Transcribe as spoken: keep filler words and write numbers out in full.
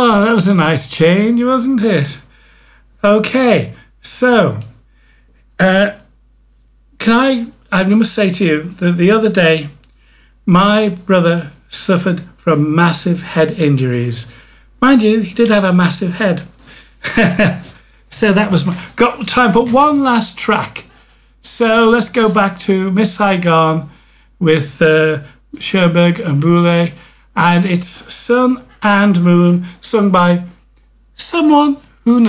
Oh, that was a nice change, wasn't it? Okay, so uh, can I, I must say to you that the other day, my brother suffered from massive head injuries. Mind you, he did have a massive head. So that was my... Got time for one last track. So let's go back to Miss Saigon with uh, Sherberg and Boulez. And it's Sun and Moon, sung by someone